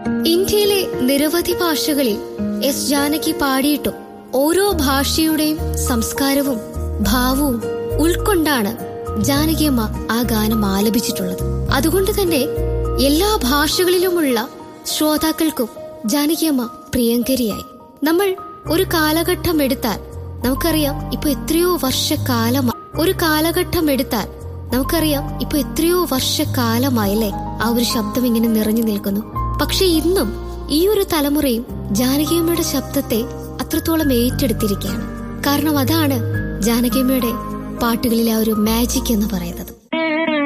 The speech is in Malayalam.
ഇന്ത്യയിലെ നിരവധി ഭാഷകളിൽ എസ് ജാനകി പാടിയിട്ടും ഓരോ ഭാഷയുടെയും സംസ്കാരവും ഭാവവും ഉൾക്കൊണ്ടാണ് ജാനകിയമ്മ ആ ഗാനം ആലപിച്ചിട്ടുള്ളത്. അതുകൊണ്ട് തന്നെ എല്ലാ ഭാഷകളിലുമുള്ള ശ്രോതാക്കൾക്കും ജാനകിയമ്മ പ്രിയങ്കരിയായി. നമ്മൾ ഒരു കാലഘട്ടം എടുത്താൽ നമുക്കറിയാം ഇപ്പൊ എത്രയോ വർഷക്കാലമായല്ലേ ആ ഒരു ശബ്ദം ഇങ്ങനെ നിറഞ്ഞു നിൽക്കുന്നു. പക്ഷെ ഇന്നും ഈ ഒരു തലമുറയും ജാനകിയമ്മയുടെ ശബ്ദത്തെ അത്രത്തോളം ഏറ്റെടുത്തിരിക്കുകയാണ്. കാരണം അതാണ് ജാനകിയമ്മയുടെ പാട്ടുകളിലെ ആ ഒരു മാജിക് എന്ന് പറയുന്നത്.